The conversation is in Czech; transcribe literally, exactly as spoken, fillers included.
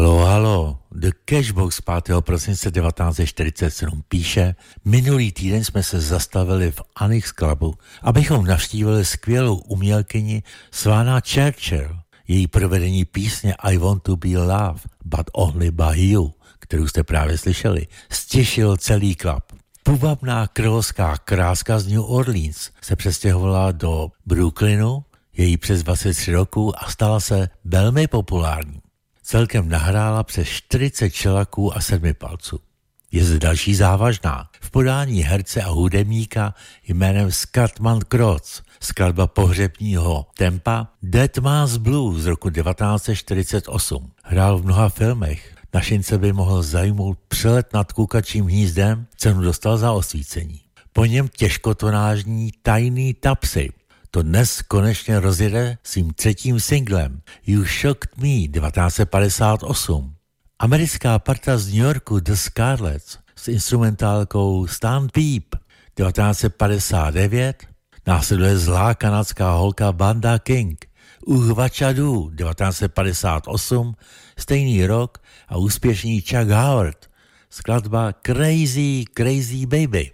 Halo, halo, The Cashbox pátého prosince devatenáct set čtyřicet sedm píše: minulý týden jsme se zastavili v Annex Clubu, abychom navštívili skvělou umělkyni Svana Churchill. Její provedení písně I Want to Be Loved, But Only by You, kterou jste právě slyšeli, stěšil celý klub. Půvabná královská kráska z New Orleans se přestěhovala do Brooklynu, její přes dvacet tři roků, a stala se velmi populární. Celkem nahrála přes čtyřicet čelaků a sedmi palců. Je zde další závažná. V podání herce a hudebníka jménem Scott McCrory, skladba pohřebního tempa Dead Man's Blues z roku devatenáct set čtyřicet osm. Hrál v mnoha filmech. Našince by mohl zajmout Přelet nad kukačím hnízdem, cenu dostal za osvícení. Po něm těžkotonážní Tiny Tapsy. To dnes konečně rozjede svým třetím singlem You Shocked Me devatenáct set padesát osm. Americká parta z New Yorku The Scarlets s instrumentálkou Stand Peep devatenáct set padesát devět. Následuje zlá kanadská holka Banda King Uh Vachadu devatenáct set padesát osm, stejný rok, a úspěšný Chuck Howard, skladba Crazy Crazy Baby.